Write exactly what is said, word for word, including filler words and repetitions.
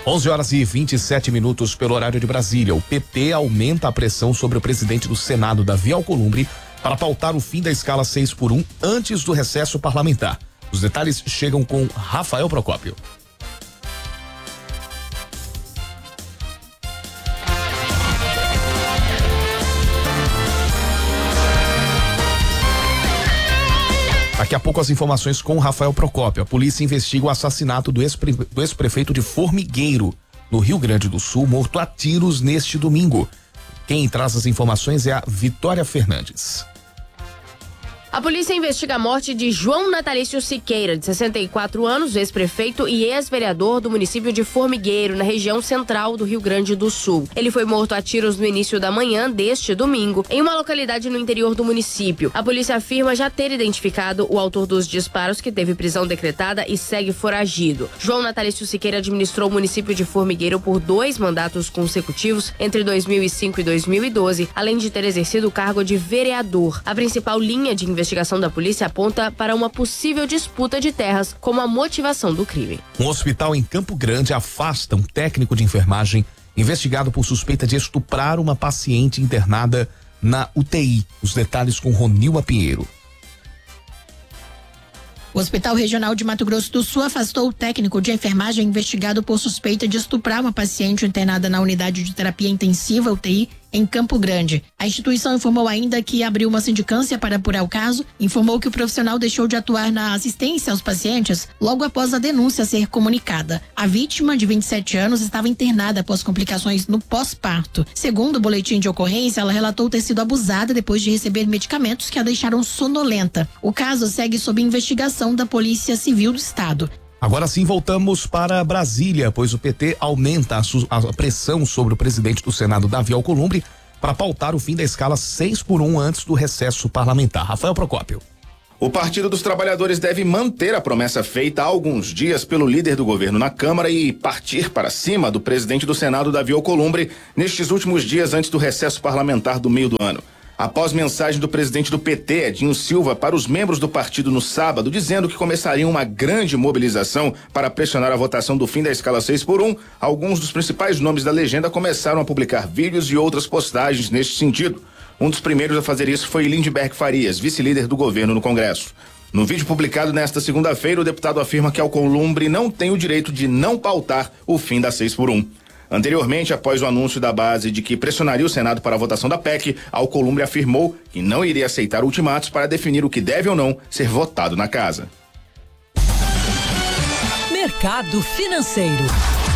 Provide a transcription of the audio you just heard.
onze horas e vinte e sete minutos pelo horário de Brasília. O P T aumenta a pressão sobre o presidente do Senado, Davi Alcolumbre, para pautar o fim da escala seis por um antes do recesso parlamentar. Os detalhes chegam com Rafael Procópio. Daqui a pouco as informações com Rafael Procópio. A polícia investiga o assassinato do ex-prefeito de Formigueiro, no Rio Grande do Sul, morto a tiros neste domingo. Quem traz as informações é a Vitória Fernandes. A polícia investiga a morte de João Natalício Siqueira, de sessenta e quatro anos, ex-prefeito e ex-vereador do município de Formigueiro, na região central do Rio Grande do Sul. Ele foi morto a tiros no início da manhã deste domingo, em uma localidade no interior do município. A polícia afirma já ter identificado o autor dos disparos, que teve prisão decretada e segue foragido. João Natalício Siqueira administrou o município de Formigueiro por dois mandatos consecutivos entre dois mil e cinco e dois mil e doze, além de ter exercido o cargo de vereador. A principal linha de investigação A investigação da polícia aponta para uma possível disputa de terras como a motivação do crime. Um hospital em Campo Grande afasta um técnico de enfermagem investigado por suspeita de estuprar uma paciente internada na U T I. Os detalhes com Ronilma Pinheiro. O Hospital Regional de Mato Grosso do Sul afastou o técnico de enfermagem investigado por suspeita de estuprar uma paciente internada na unidade de terapia intensiva U T I em Campo Grande. A instituição informou ainda que abriu uma sindicância para apurar o caso, informou que o profissional deixou de atuar na assistência aos pacientes logo após a denúncia ser comunicada. A vítima, de vinte e sete anos, estava internada após complicações no pós-parto. Segundo o boletim de ocorrência, ela relatou ter sido abusada depois de receber medicamentos que a deixaram sonolenta. O caso segue sob investigação da Polícia Civil do Estado. Agora sim voltamos para Brasília, pois o P T aumenta a, su- a pressão sobre o presidente do Senado, Davi Alcolumbre, para pautar o fim da escala seis por um antes do recesso parlamentar. Rafael Procópio. O Partido dos Trabalhadores deve manter a promessa feita há alguns dias pelo líder do governo na Câmara e partir para cima do presidente do Senado, Davi Alcolumbre, nestes últimos dias antes do recesso parlamentar do meio do ano. Após mensagem do presidente do P T, Edinho Silva, para os membros do partido no sábado, dizendo que começaria uma grande mobilização para pressionar a votação do fim da escala seis por um, alguns dos principais nomes da legenda começaram a publicar vídeos e outras postagens neste sentido. Um dos primeiros a fazer isso foi Lindbergh Farias, vice-líder do governo no Congresso. No vídeo publicado nesta segunda-feira, o deputado afirma que Alcolumbre não tem o direito de não pautar o fim da seis por um. Anteriormente, após o anúncio da base de que pressionaria o Senado para a votação da P E C, Alcolumbre afirmou que não iria aceitar ultimatos para definir o que deve ou não ser votado na casa. Mercado Financeiro.